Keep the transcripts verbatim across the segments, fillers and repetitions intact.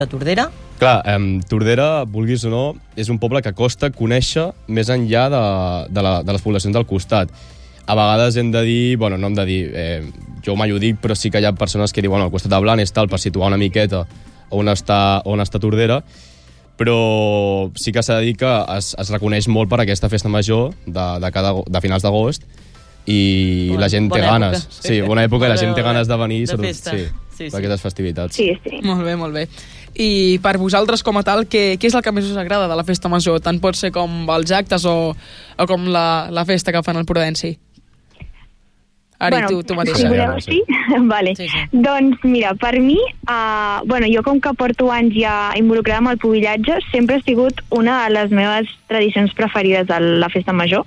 de Tordera? Clar, eh, Tordera, vulguis o no, és un poble que costa conèixer més enllà de, de, la, de les poblacions del costat. A vegades hem de dir, bueno, no hem de dir, eh, jo mai ho dic, però sí que hi ha persones que diuen, bueno, el costat de Blanes tal, per situar una miqueta on està, on està Tordera, però sí que s'ha de dir que es, es reconeix molt per aquesta festa major de, de, cada, de finals d'agost i Bona, la gent té ganes. Època. Sí, bona època i la gent té Bona, ganes de venir de festa. sí, Sí, sí. per aquestes festivitats. Sí, sí. Molt bé, molt bé. I per vosaltres com a tal, què, què és el que més us agrada de la festa major? Tant pot ser com els actes o, o com la, la festa que fan al Prudenci? Ari, bueno, tu, tu mateixa. Si voleu, sí? Vale. Sí, sí. Doncs mira, per mi, uh, bueno, jo com que porto anys ja involucrada amb el pubillatge, sempre ha sigut una de les meves tradicions preferides a la festa major,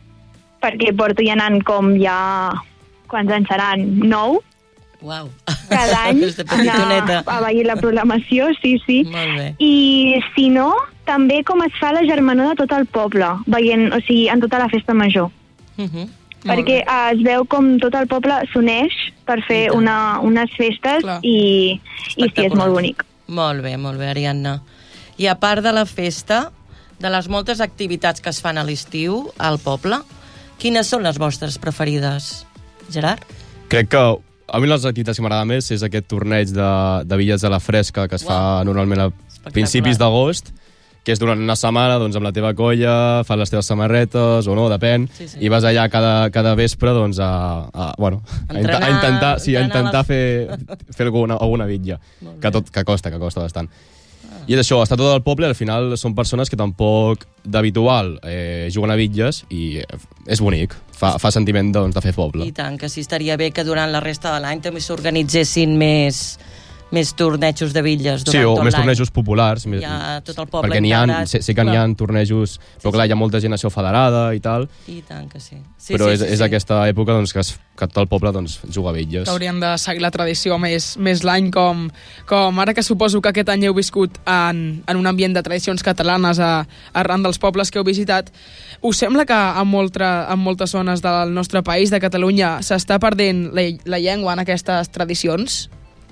perquè porto ja anant com ja... Quants anys seran? Nou? Uau. Cada any És de petitoneta. anar a veure la programació, sí, sí. Molt bé. I si no, també com es fa la germanor de tot el poble, veient, o sigui, en tota la festa major. Uh -huh. Perquè eh, es veu com tot el poble s'uneix per fer una, unes festes Clar. i, i sí, és molt bonic. Molt bé, molt bé, Ariadna. I a part de la festa, de les moltes activitats que es fan a l'estiu al poble, quines són les vostres preferides, Gerard? Crec que a mi les activitats que m'agrada més és aquest torneig de, de bitlles a la fresca que es fa Uau. normalment a principis d'agost, que és durant una setmana doncs, amb la teva colla, fas les teves samarretes o no, depèn, Sí, sí. i vas allà cada, cada vespre doncs, a, a, bueno, a, Entrenar, a intentar, sí, a entrenar intentar les- fer, fer alguna, alguna bitlla, que, tot, que costa, que costa bastant. Ah. I és això, està tot el poble, al final són persones que tampoc d'habitual eh, juguen a bitlles i eh, és bonic, fa, fa sentiment doncs, de fer poble. I tant, que sí estaria bé que durant la resta de l'any també s'organitzessin més, més tornejos de bitlles durant Sí, o tot més l'any. tornejos populars. Hi ha tot el poble perquè n'hi ha, integrat. sé, sé que n'hi ha tornejos, però Sí, clar, sí. hi ha molta gent això federada i tal, I tant que sí. sí però sí, és, sí, és sí. aquesta època doncs, que, es, que tot el poble doncs, juga a bitlles. Que haurien de seguir la tradició més, més l'any, com, com ara que suposo que aquest any heu viscut en, en un ambient de tradicions catalanes a, arran dels pobles que heu visitat. Us sembla que en, molta, en moltes zones del nostre país, de Catalunya, s'està perdent la, la llengua en aquestes tradicions?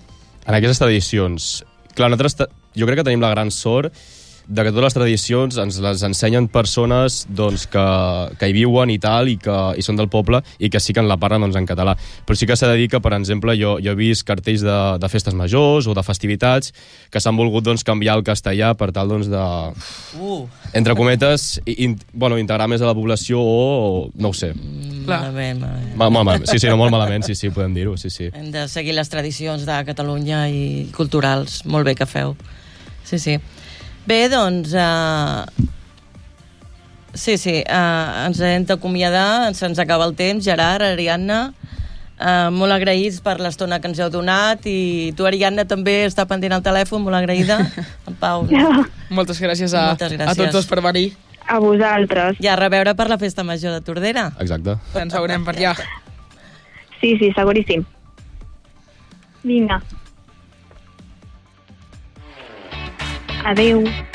En aquestes tradicions, clar, nosaltres ta- jo crec que tenim la gran sort de que totes les tradicions ens les ensenyen persones doncs, que, que hi viuen i tal, i que i són del poble, i que sí que en la parlen doncs, en català. Però sí que s'ha de dir que, per exemple, jo, jo he vist cartells de, de festes majors o de festivitats que s'han volgut doncs, canviar al castellà per tal doncs, de, Uh, entre cometes, i, in, bueno, integrar més a la població o, o no ho sé. Clar. malament, malament. Ma, ma, ma, sí, sí, no, molt malament, sí, sí, podem dir-ho, sí, sí. Hem de seguir les tradicions de Catalunya i culturals. Molt bé que feu. Sí, sí. Bé, doncs... Uh... Sí, sí, uh, ens hem d'acomiadar, se'ns acaba el temps. Gerard, Ariadna, uh, molt agraïts per l'estona que ens heu donat, i tu, Ariadna, també està pendent al telèfon, molt agraïda. En Pau. Moltes gràcies a, Moltes gràcies. a tots dos per venir. A vosaltres. I a reveure per la festa major de Tordera. Exacte. Ens veurem per allà. Sí, sí, seguríssim. Vinga. Adeu.